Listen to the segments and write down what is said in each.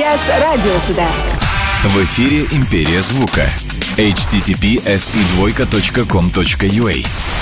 Сейчас радиосida. В эфире «Империя звука». https://e2.com.ua.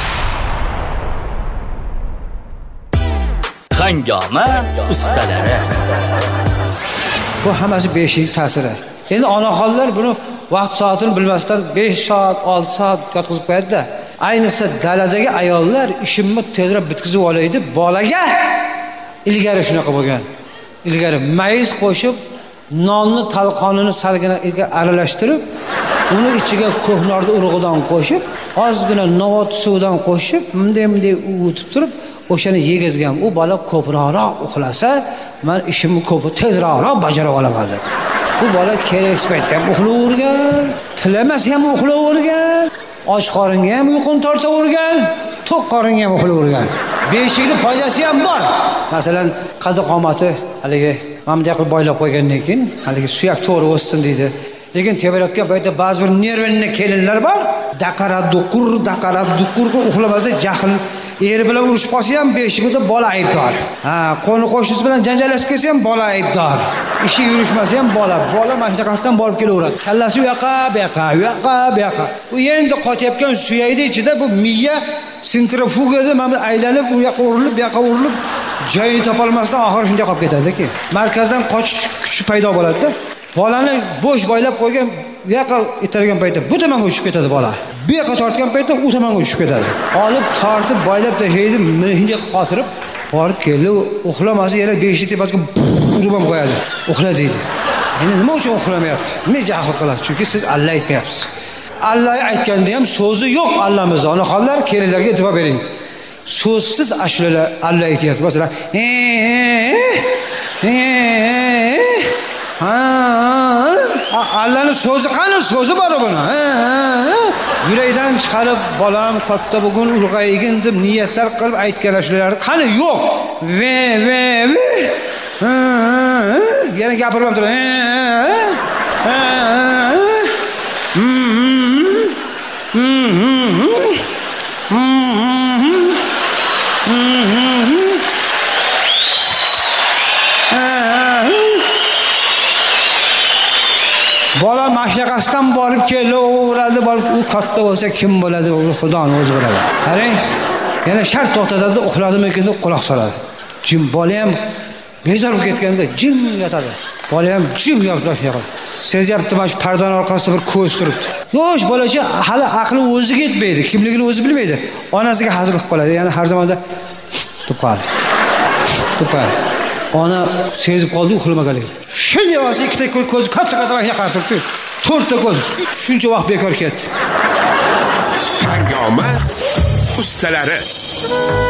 Hangoma ustalari. Bu hammasi 5 yil ta'siri. Endi onaxonlar buni vaqt soatini bilmasdan 5 soat, 6 soat yotqizib qo'yadi-da. Ayniqsa daladagi ayollar ishimni tezroq bitkizib olaydi. Bolaga ilgari shunaqa bo'lgan. Ilgari mayiz qo'shib, nonni talqonini salgina aralashtirib, uni ichiga ko'hnorni urug'idan qo'shib, ozgina novot suvdan qo'shib, bunday uvitib turib, o'shani yegizgan. U bola ko'proq uxlasa, men ishimni ko'p tezroq bajara olaman deb. Bu bola kerak paytda ham uxlayvergan, tilamasa ham uxlayvergan, och qoringa ham uyquni tortavergan, to'q qoringa ham uxlayvergan. Beshikning foydasi ham bor. Masalan, qaddi qomati haligi mamda qilib boylab qo'ygandan keyin haligi suyak to'g'ri o'ssin deydi. Lekin tebarayotgan paytda ba'zi bir nervini kelinlar bor. Daqarat duqur uxlamasa jahl eri bilan urushib qolsa ham beshigida bola aybdor. Qo'ni qo'shnisi bilan janjallashib kelsa ham bola aybdor. Ishi yurishmasa ham bola mashinaqasidan borib kelaveradi. Kallasi u yoqqa, bu yoqqa. U endi qotayotgan suyakning ichida bu miya sentrifugada mana aylanib, u yoqqa urilib, bu yoqqa urilib, joyini topa olmasdan oxiri shunday qolib ketadi-ki. Markazdan qochish kuchi paydo bo'ladi-da. Bolani bo'sh boylab qo'ygan, bu yoqqa itargan paytda bu tomonga uchib ketadi bola. Bu yoqqa tortgan paytda u tomonga uchib ketadi. Olib, tortib, boylab tashlaydi, mehniga qosirib, borib keldi, uxlamasa yana beshik tepasiga urib ham qo'yadi. Uxla deydi. Endi nima uchun uxlamayapti? Nima jahl qiladi? Chunki siz Alloh aytmayapsiz. Alloh aytganda ham so'zi yo'q Allohimiz. Onaxonlar, kelinlarga e'tibor bering. So'zsiz ashulalar Alloh aytayapti. Masalan, Allahning so'zi qani? So'zi bor buni. Yurakdan chiqarib, bolam katta bugun ulg'aygin deb niyatlar qilib aytgan ashulalar qani? Yo'q. Yana gapirib turib. Bola mashinaqasidan borib kelaveradi, borib u katta bo'lsa kim bo'ladi? Xudoning o'zi biladi. Qarang, yana shart to'xtatadi, uxladimi-kin deb quloq soladi. Jim bola ham bezor bo'lib ketganda jim yotadi. Bola ham jim yotadi. Sezyapti, mana shu pardon orqasida bir ko'z turibdi. Yosh bolacha hali aqli o'ziga yetmaydi, kimligini o'zi bilmaydi. Onasiga hazil qilib qoladi. Ya'ni har zamonda tuqadi. Ona sezib qoldi uxlamaganligini. Shunday bo'lsa ikkita ko'z katta qarab turibdi. To'rtta ko'z. Shuncha vaqt bekor ketdi. Hangoma ustalari.